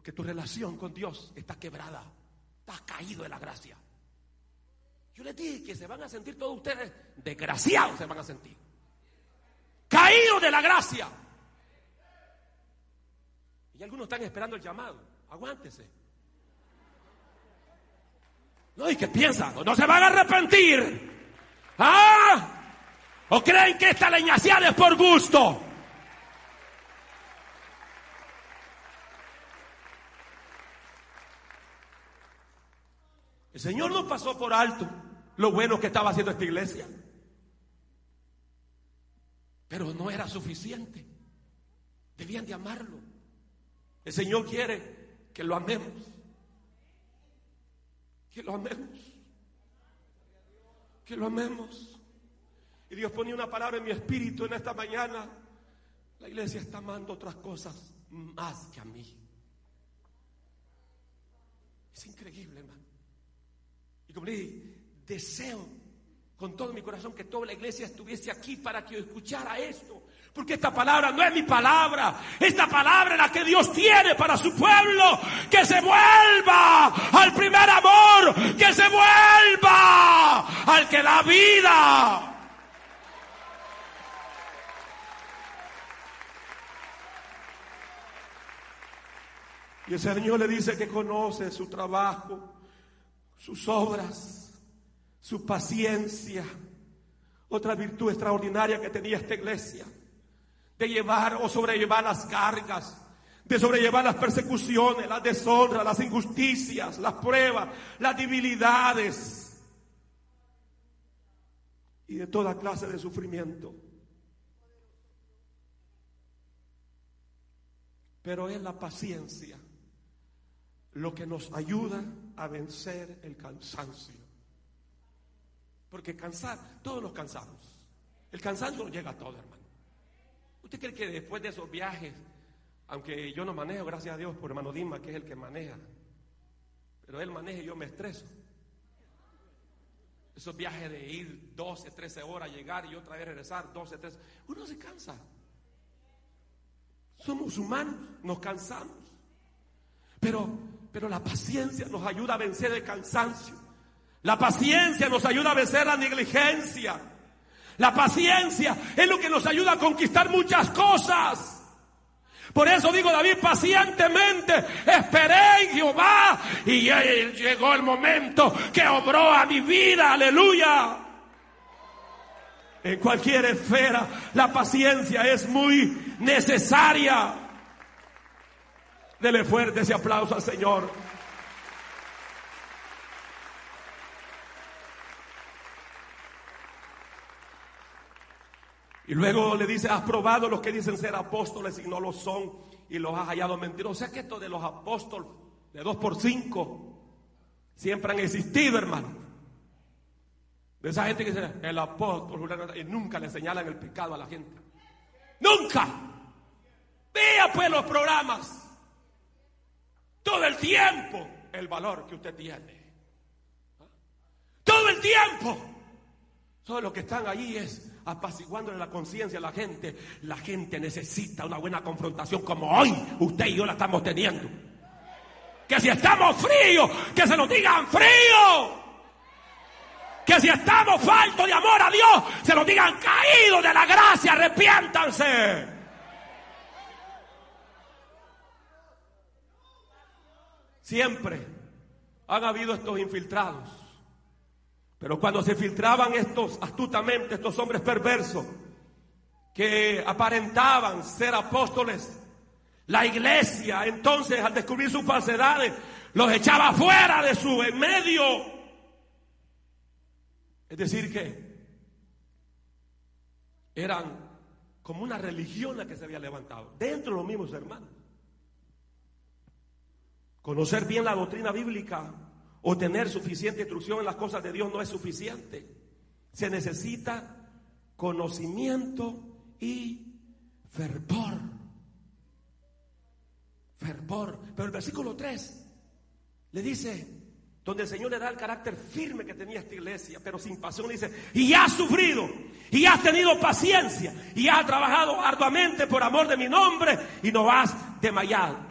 Porque tu relación con Dios está quebrada. Estás caído de la gracia. Yo les dije que se van a sentir todos ustedes desgraciados, se van a sentir caídos de la gracia. Y algunos están esperando el llamado. Aguántese. No, ¿y qué piensan? ¿No se van a arrepentir? ¿Ah? ¿O creen que esta leñaciada es por gusto? El Señor no pasó por alto lo bueno que estaba haciendo esta iglesia, pero no era suficiente. Debían de amarlo. El Señor quiere que lo amemos, que lo amemos, que lo amemos. Y Dios ponía una palabra en mi espíritu en esta mañana. La iglesia está amando otras cosas más que a mí. Es increíble, hermano. Y como le dije, deseo con todo mi corazón que toda la iglesia estuviese aquí para que yo escuchara esto. Porque esta palabra no es mi palabra. Esta palabra es la que Dios tiene para su pueblo. Que se vuelva al primer amor. Que se vuelva al que da vida. Y el Señor le dice que conoce su trabajo, sus obras, su paciencia. Otra virtud extraordinaria que tenía esta iglesia, de llevar o sobrellevar las cargas, de sobrellevar las persecuciones, las deshonras, las injusticias, las pruebas, las debilidades y de toda clase de sufrimiento. Pero es la paciencia lo que nos ayuda a vencer el cansancio. Porque cansar, todos nos cansamos. El cansancio nos llega a todos, hermano. ¿Usted cree que después de esos viajes, aunque yo no manejo, gracias a Dios por hermano Dima, que es el que maneja, pero él maneja y yo me estreso? Esos viajes de ir 12, 13 horas, llegar y otra vez regresar 12, 13, uno se cansa. Somos humanos, nos cansamos. Pero la paciencia nos ayuda a vencer el cansancio. La paciencia nos ayuda a vencer la negligencia. La paciencia es lo que nos ayuda a conquistar muchas cosas. Por eso digo, David, pacientemente esperé en Jehová y llegó el momento que obró a mi vida. Aleluya. En cualquier esfera la paciencia es muy necesaria. Dele fuerte ese aplauso al Señor. Y luego le dice, has probado los que dicen ser apóstoles y no lo son, y los has hallado mentirosos. O sea que esto de los apóstoles de 2x5 siempre han existido, hermano. De esa gente que dice, el apóstol, y nunca le señalan el pecado a la gente. ¡Nunca! Vea pues los programas. Todo el tiempo el valor que usted tiene. Todo el tiempo. Todo lo que están allí es apaciguándole la conciencia a la gente. La gente necesita una buena confrontación como hoy usted y yo la estamos teniendo. Que si estamos fríos, que se nos digan frío. Que si estamos faltos de amor a Dios, se nos digan caídos de la gracia, arrepiéntanse. Siempre han habido estos infiltrados. Pero cuando se filtraban astutamente estos hombres perversos que aparentaban ser apóstoles, la iglesia entonces, al descubrir sus falsedades, los echaba fuera de su en medio. Es decir que eran como una religión la que se había levantado dentro de los mismos hermanos. Conocer bien la doctrina bíblica o tener suficiente instrucción en las cosas de Dios no es suficiente. Se necesita conocimiento y fervor. Fervor. Pero el versículo 3 le dice, donde el Señor le da el carácter firme que tenía esta iglesia, pero sin pasión, le dice, y has sufrido, y has tenido paciencia, y has trabajado arduamente por amor de mi nombre, y no has desmayado.